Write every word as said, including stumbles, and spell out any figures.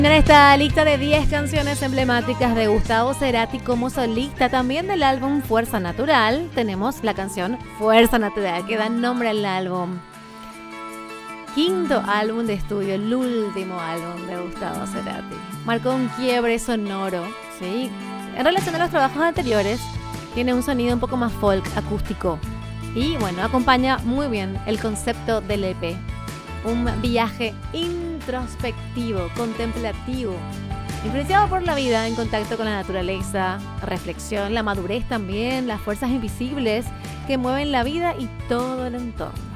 En esta lista de diez canciones emblemáticas de Gustavo Cerati como solista, también del álbum Fuerza Natural, tenemos la canción Fuerza Natural, que da nombre al álbum. Quinto álbum de estudio, el último álbum de Gustavo Cerati. Marcó un quiebre sonoro, ¿sí? En relación a los trabajos anteriores, tiene un sonido un poco más folk, acústico. Y bueno, acompaña muy bien el concepto del E P. Un viaje introspectivo, contemplativo, influenciado por la vida, en contacto con la naturaleza, reflexión, la madurez también, las fuerzas invisibles que mueven la vida y todo el entorno.